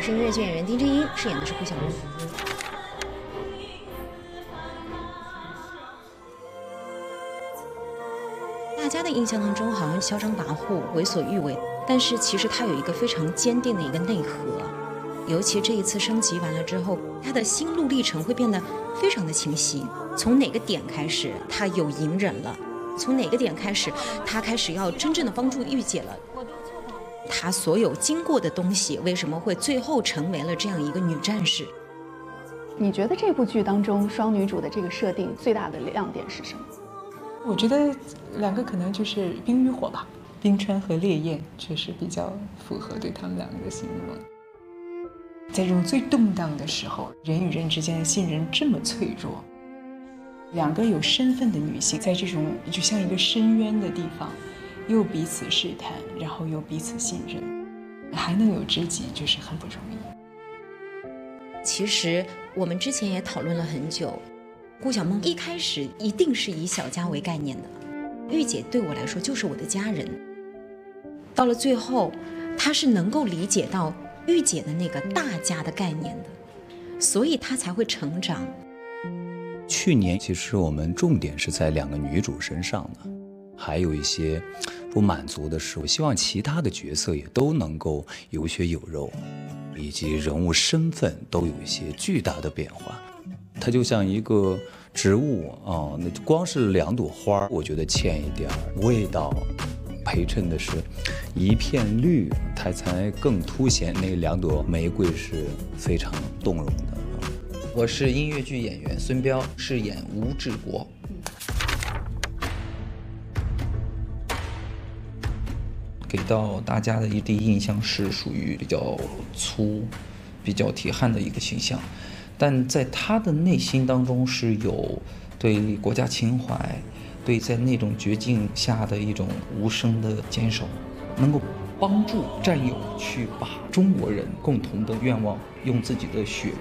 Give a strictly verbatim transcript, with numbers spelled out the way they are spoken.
是音乐剧演员丁真英，饰演的是顾晓梦。大家的印象当中，好像嚣张跋扈、为所欲为，但是其实他有一个非常坚定的一个内核。尤其这一次升级完了之后，他的心路历程会变得非常的清晰。从哪个点开始，他有隐忍了？从哪个点开始，他开始要真正的帮助御姐了？他所有经过的东西，为什么会最后成为了这样一个女战士？ 你觉得这部剧当中双女主的这个设定最大的亮点是什么？ 我觉得两个可能就是冰与火吧，冰川和烈焰确实比较符合对他们两个的形容。在这种最动荡的时候，人与人之间的信任这么脆弱，两个有身份的女性在这种就像一个深渊的地方，又彼此试探，然后又彼此信任，还能有知己，就是很不容易。 其实我们之前也讨论了很久，顾晓梦一开始一定是以小家为概念的，御姐对我来说就是我的家人。到了最后，她是能够理解到御姐的那个大家的概念的，所以她才会成长。 去年其实我们重点是在两个女主身上的，还有一些不满足的是，我希望其他的角色也都能够有血有肉，以及人物身份都有一些巨大的变化。它就像一个植物啊，那光是两朵花，我觉得欠一点味道，陪衬的是一片绿，它才更凸显那两朵玫瑰是非常动容的。 我是音乐剧演员孙彪，饰演吴志国。给到大家的一第一印象是属于比较粗、比较铁汉的一个形象，但在他的内心当中是有对国家情怀，对在那种绝境下的一种无声的坚守，能够帮助战友去把中国人共同的愿望用自己的血